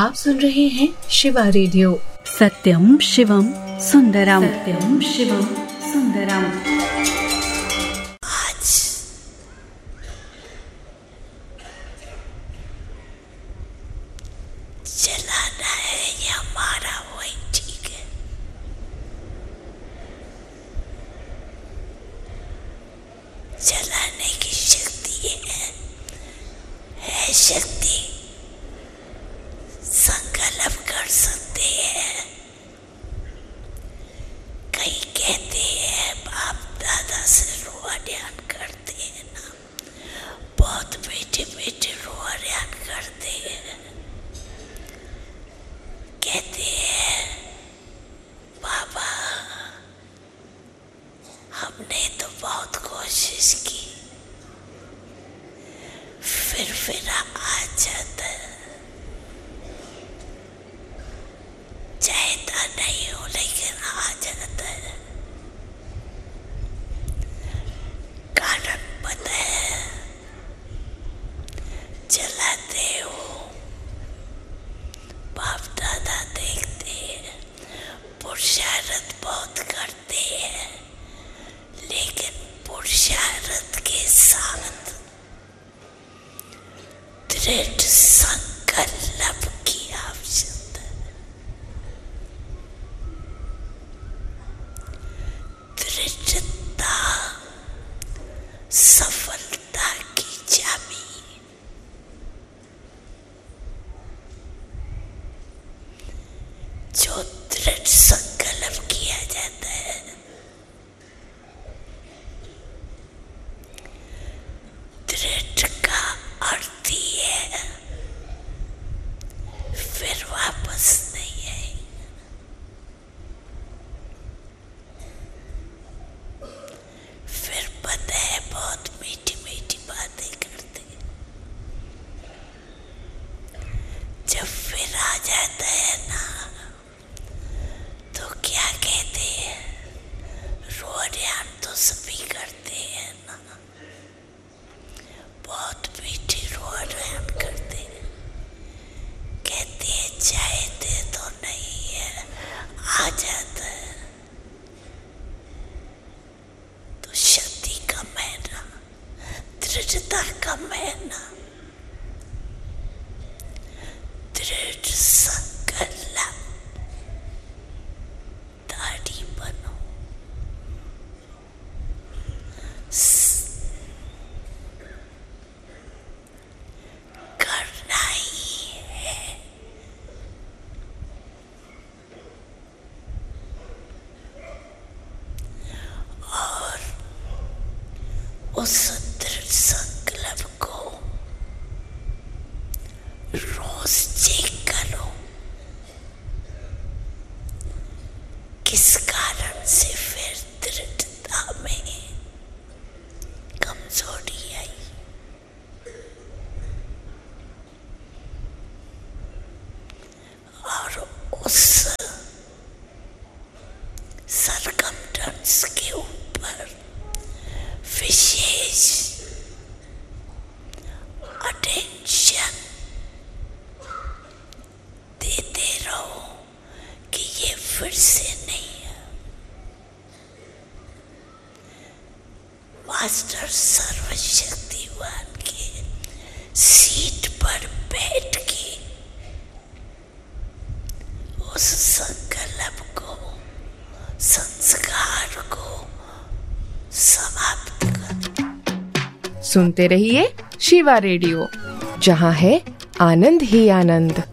आप सुन रहे हैं शिवा रेडियो। सत्यम शिवम सुंदरम, सत्यम शिवम सुंदरम। आज चलाना है या मारा वही ठीक है। चलाने की शक्ति है शक्ति, संकल्प कर सकते हैं। कई कहते हैं बाप दादा से रोआ ध्यान करते हैं ना, बहुत मीठे मीठे रोआ ध्यान करते हैं। कहते हैं बाबा हमने तो बहुत कोशिश की, फिर आ जाता है। चाहता नहीं हो लेकिन आ जाता है। कारण पता है, चलाते हो बाप दादा देखते हैं, पुरुषार्थ बहुत करते हैं, लेकिन पुरुषार्थ के साथ दृढ़ संकल्प की आवश्यकता है। दृढ़ता सफलता की चाबी। जो दृढ़ संकल्प किया जाता है, दृढ़ का अर्थ ही है फिर वापस नहीं आएगा। फिर पता है बहुत मीठी मीठी बातें करते, जब फिर आ जाता है ना तो क्या कहते हैं, रो ध्यान तो सभी करते हैं ना, बहुत मीठी रो ध्यान करते हैं। कहते हैं चाहते तो नहीं है, आ जाता है। तो शक्ति कम है ना, दृढ़ता कम है ना। दृढ़ संकल्प, दाढ़ी बनो। करना ही है। और उस दृढ़ संकल्प को रोज चेक करो, किस कारण से फिर दृढ़ता में कमजोरी आई। और उस सरकमस्टेंस के ऊपर विशेष अटेंशन देते रहो कि ये फिर से नहीं है। मास्टर सर्वशक्तिवान के सीट पर बैठ के उस संकल्प को, संस्कार को समाप्त कर। सुनते रहिए शिवा रेडियो, जहाँ है आनंद ही आनंद।